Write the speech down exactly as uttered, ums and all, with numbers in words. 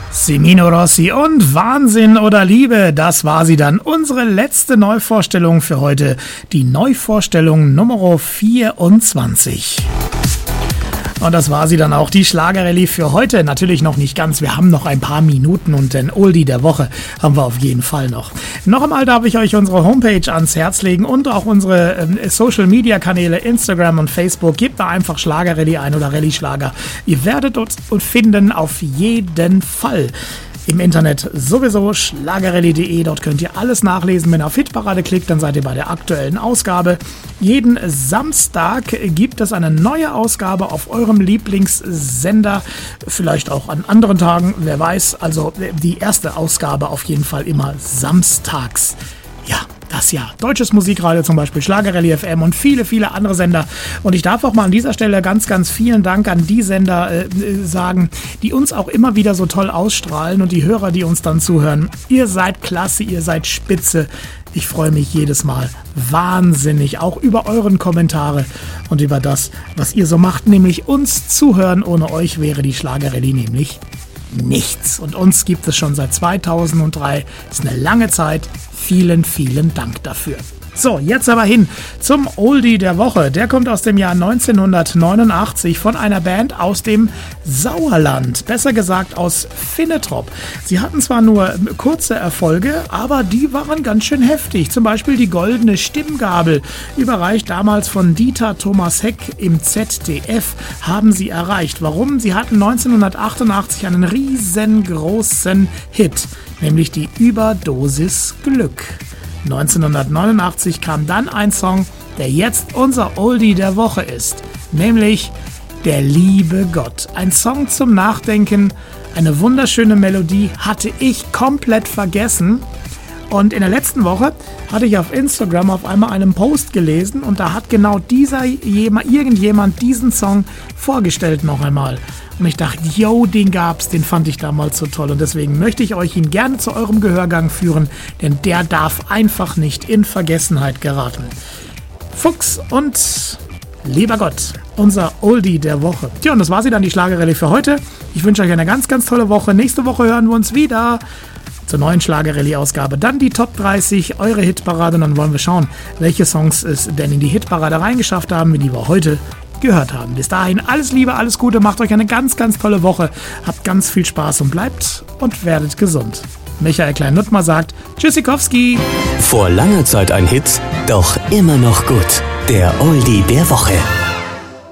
Semino Rossi und Wahnsinn oder Liebe, das war sie dann. Unsere letzte Neuvorstellung für heute, die Neuvorstellung Nummer vierundzwanzig. Und das war sie dann auch, die Schlagerrallye für heute. Natürlich noch nicht ganz, wir haben noch ein paar Minuten und den Oldie der Woche haben wir auf jeden Fall noch. Noch einmal darf ich euch unsere Homepage ans Herz legen und auch unsere äh, Social-Media-Kanäle Instagram und Facebook. Gebt da einfach Schlagerrallye ein oder Rallye-Schlager. Ihr werdet uns finden auf jeden Fall. Im Internet sowieso schlagerrallye punkt de, dort könnt ihr alles nachlesen. Wenn ihr auf Hitparade klickt, dann seid ihr bei der aktuellen Ausgabe. Jeden Samstag gibt es eine neue Ausgabe auf eurem Lieblingssender, vielleicht auch an anderen Tagen, wer weiß. Also die erste Ausgabe auf jeden Fall immer samstags. Ja, das Jahr. Deutsches Musikradio zum Beispiel, Schlagerrallye F M und viele, viele andere Sender. Und ich darf auch mal an dieser Stelle ganz, ganz vielen Dank an die Sender äh, sagen, die uns auch immer wieder so toll ausstrahlen und die Hörer, die uns dann zuhören. Ihr seid klasse, ihr seid spitze. Ich freue mich jedes Mal wahnsinnig, auch über euren Kommentare und über das, was ihr so macht, nämlich uns zuhören. Ohne euch wäre die Schlagerrallye nämlich nichts. Und uns gibt es schon seit zweitausenddrei. Das ist eine lange Zeit. Vielen, vielen Dank dafür. So, jetzt aber hin zum Oldie der Woche. Der kommt aus dem Jahr neunzehnhundertneunundachtzig von einer Band aus dem Sauerland. Besser gesagt aus Finnetrop. Sie hatten zwar nur kurze Erfolge, aber die waren ganz schön heftig. Zum Beispiel die Goldene Stimmgabel, überreicht damals von Dieter Thomas Heck im Z D F, haben sie erreicht. Warum? Sie hatten neunzehnhundertachtundachtzig einen riesengroßen Hit, nämlich die Überdosis Glück. neunzehnhundertneunundachtzig kam dann ein Song, der jetzt unser Oldie der Woche ist, nämlich Der liebe Gott. Ein Song zum Nachdenken, eine wunderschöne Melodie, hatte ich komplett vergessen. Und in der letzten Woche hatte ich auf Instagram auf einmal einen Post gelesen und da hat genau dieser irgendjemand diesen Song vorgestellt noch einmal. Und ich dachte, yo, den gab's, den fand ich damals so toll. Und deswegen möchte ich euch ihn gerne zu eurem Gehörgang führen, denn der darf einfach nicht in Vergessenheit geraten. Fuchs und lieber Gott, unser Oldie der Woche. Tja, und das war sie dann, die Schlagerrallye für heute. Ich wünsche euch eine ganz, ganz tolle Woche. Nächste Woche hören wir uns wieder zur neuen Schlagerrallye-Ausgabe. Dann die Top dreißig, eure Hitparade. Und dann wollen wir schauen, welche Songs es denn in die Hitparade reingeschafft haben, wie die wir heute gehört haben. Bis dahin alles Liebe, alles Gute, macht euch eine ganz, ganz tolle Woche, habt ganz viel Spaß und bleibt und werdet gesund. Michael Klein-Nuttmer sagt Tschüssikowski. Vor langer Zeit ein Hit, doch immer noch gut. Der Oldie der Woche.